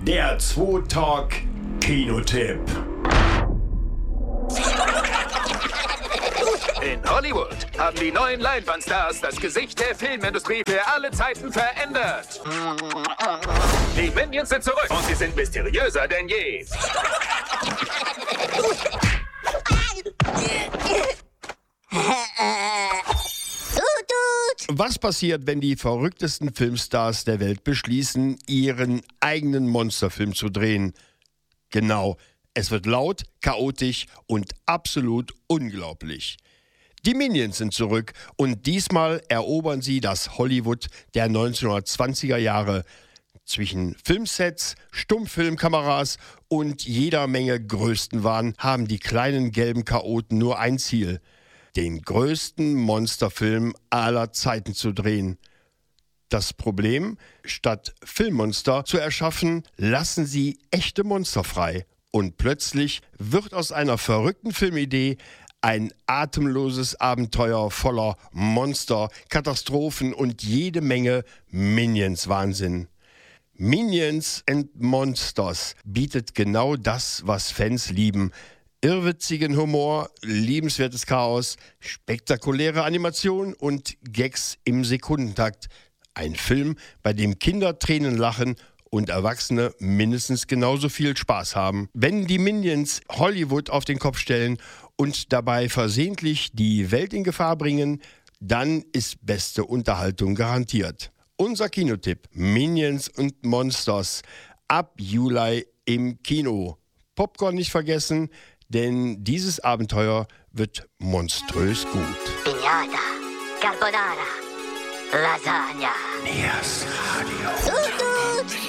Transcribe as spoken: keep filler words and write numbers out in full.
Der zwei-Talk Kinotipp. In Hollywood haben die neuen Leinwandstars das Gesicht der Filmindustrie für alle Zeiten verändert. Die Minions sind zurück und sie sind mysteriöser denn je. Was passiert, wenn die verrücktesten Filmstars der Welt beschließen, ihren eigenen Monsterfilm zu drehen? Genau, es wird laut, chaotisch und absolut unglaublich. Die Minions sind zurück und diesmal erobern sie das Hollywood der neunzehnhundertzwanziger Jahre. Zwischen Filmsets, Stummfilmkameras und jeder Menge Größenwahn haben die kleinen gelben Chaoten nur ein Ziel: den größten Monsterfilm aller Zeiten zu drehen. Das Problem: statt Filmmonster zu erschaffen, lassen sie echte Monster frei. Und plötzlich wird aus einer verrückten Filmidee ein atemloses Abenteuer voller Monster, Katastrophen und jede Menge Minions-Wahnsinn. Minions and Monsters bietet genau das, was Fans lieben: irrwitzigen Humor, liebenswertes Chaos, spektakuläre Animation und Gags im Sekundentakt. Ein Film, bei dem Kinder Tränen lachen und Erwachsene mindestens genauso viel Spaß haben. Wenn die Minions Hollywood auf den Kopf stellen und dabei versehentlich die Welt in Gefahr bringen, dann ist beste Unterhaltung garantiert. Unser Kinotipp: Minions und Monsters, ab Juli im Kino. Popcorn nicht vergessen, denn dieses Abenteuer wird monströs gut. Piñata, Carbonara, Lasagna. Niers Radio.